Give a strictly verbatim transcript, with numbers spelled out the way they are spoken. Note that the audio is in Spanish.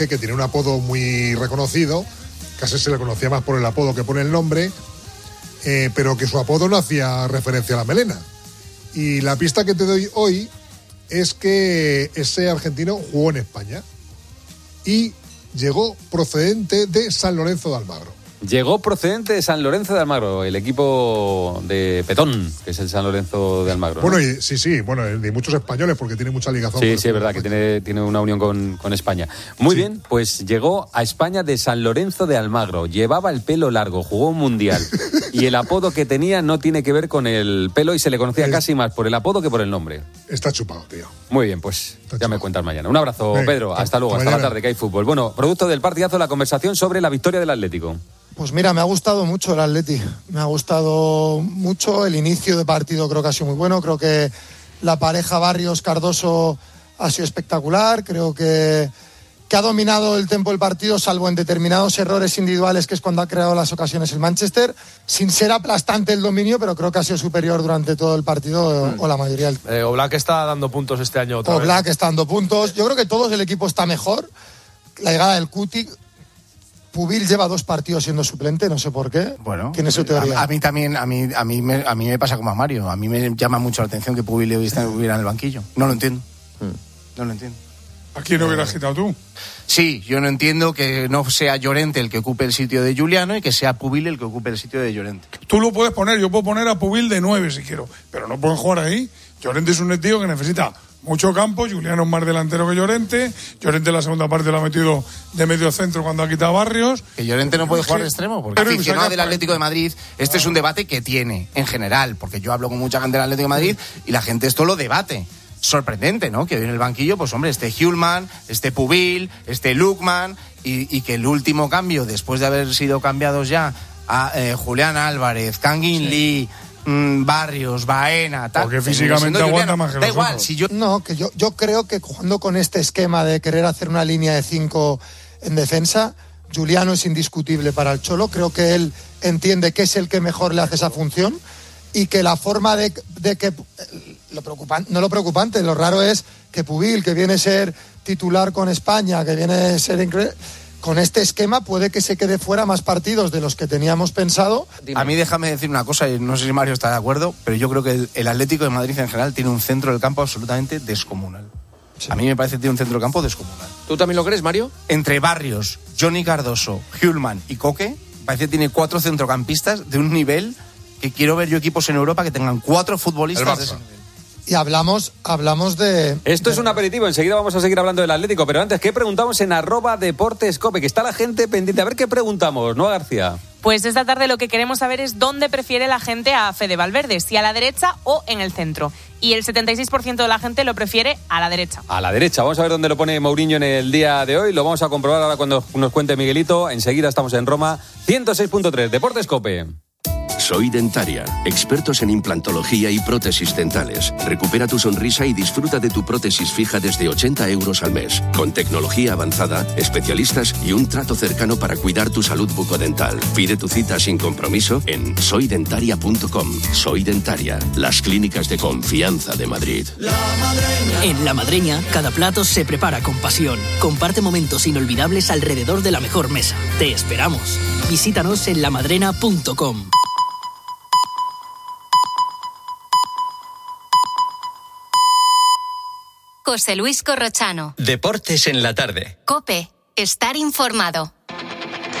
que tiene un apodo muy reconocido, casi se le conocía más por el apodo que por el nombre, eh, pero que su apodo no hacía referencia a la melena. Y la pista que te doy hoy es que ese argentino jugó en España y llegó procedente de San Lorenzo de Almagro. Llegó procedente de San Lorenzo de Almagro, el equipo de Petón, que es el San Lorenzo de Almagro, ¿no? Bueno, y, sí, sí, bueno, de muchos españoles, porque tiene mucha ligación. Sí, sí, es verdad, que tiene, tiene una unión con, con España. Muy sí. bien, pues llegó a España de San Lorenzo de Almagro, llevaba el pelo largo, jugó un mundial, y el apodo que tenía no tiene que ver con el pelo y se le conocía es, casi más por el apodo que por el nombre. Está chupado, tío. Muy bien, pues está ya chupado. Me cuentas mañana. Un abrazo, Venga, Pedro, hasta luego, hasta mañana. La tarde, que hay fútbol. Bueno, producto del partidazo, la conversación sobre la victoria del Atlético. Pues mira, me ha gustado mucho el Atleti, me ha gustado mucho, el inicio de partido creo que ha sido muy bueno, creo que la pareja Barrios-Cardoso ha sido espectacular, creo que, que ha dominado el tiempo del partido, salvo en determinados errores individuales, que es cuando ha creado las ocasiones el Manchester, sin ser aplastante el dominio, pero creo que ha sido superior durante todo el partido mm. o la mayoría del eh, Oblak está dando puntos este año otra Oblak vez. está dando puntos, yo creo que todo el equipo está mejor, la llegada del Cuti. Pubil lleva dos partidos siendo suplente, no sé por qué. Bueno, ¿Tiene su teoría? A, a mí también, a mí, a mí me, a mí me pasa como a Mario. A mí me llama mucho la atención que Pubil estuviera en el banquillo. No lo entiendo. Mm. No lo entiendo. ¿A quién hubieras quitado tú? Sí, yo no entiendo que no sea Llorente el que ocupe el sitio de Giuliano y que sea Pubil el que ocupe el sitio de Llorente. Tú lo puedes poner, yo puedo poner a Pubil de nueve si quiero, pero no pueden jugar ahí. Llorente es un tío que necesita mucho campo, Giuliano es más delantero que Llorente, Llorente en la segunda parte lo ha metido de medio centro cuando ha quitado Barrios. Que Llorente no puede jugar de extremo, porque el aficionado del Atlético de Madrid, este es un debate que tiene en general, porque yo hablo con mucha gente del Atlético de Madrid y la gente esto lo debate. Sorprendente, ¿no? Que hoy en el banquillo, pues hombre, este Hjulman, este Pubil, este Lukman y, y que el último cambio, después de haber sido cambiados ya a eh, Julián Álvarez, Kangin sí. Lee, mmm, Barrios, Baena, tal. Porque físicamente aguanta más que Da los igual, otros. si yo... No, que yo, yo creo que jugando con este esquema de querer hacer una línea de cinco en defensa, Giuliano es indiscutible para el Cholo. Creo que él entiende que es el que mejor le hace esa función y que la forma de, de que... Lo preocupante, no lo preocupante, lo raro es que Pubil, que viene a ser titular con España, que viene a ser increíble, con este esquema puede que se quede fuera más partidos de los que teníamos pensado. A mí déjame decir una cosa, y no sé si Mario está de acuerdo, pero yo creo que el, el Atlético de Madrid en general tiene un centro del campo absolutamente descomunal. Sí. A mí me parece que tiene un centro del campo descomunal. ¿Tú también lo crees, Mario? Entre Barrios, Johnny Cardoso, Hjulman y Coque, parece que tiene cuatro centrocampistas de un nivel que quiero ver yo equipos en Europa que tengan cuatro futbolistas de ese nivel. Y hablamos, hablamos de... Esto de... es un aperitivo, enseguida vamos a seguir hablando del Atlético, pero antes, ¿qué preguntamos en arroba deportescope? Que está la gente pendiente. A ver qué preguntamos, ¿no, García? Pues esta tarde lo que queremos saber es dónde prefiere la gente a Fede Valverde, si a la derecha o en el centro. Y el setenta y seis por ciento de la gente lo prefiere a la derecha. A la derecha. Vamos a ver dónde lo pone Mourinho en el día de hoy. Lo vamos a comprobar ahora cuando nos cuente Miguelito. Enseguida estamos en Roma. ciento seis punto tres, Deportescope. Soy Dentaria, expertos en implantología y prótesis dentales. Recupera tu sonrisa y disfruta de tu prótesis fija desde ochenta euros al mes. Con tecnología avanzada, especialistas y un trato cercano para cuidar tu salud bucodental. Pide tu cita sin compromiso en soy dentaria punto com. Soy Dentaria, las clínicas de confianza de Madrid. La Madreña. En La Madreña, cada plato se prepara con pasión. Comparte momentos inolvidables alrededor de la mejor mesa. Te esperamos. Visítanos en la madrena punto com. José Luis Corrochano. Deportes en la tarde. COPE. Estar informado.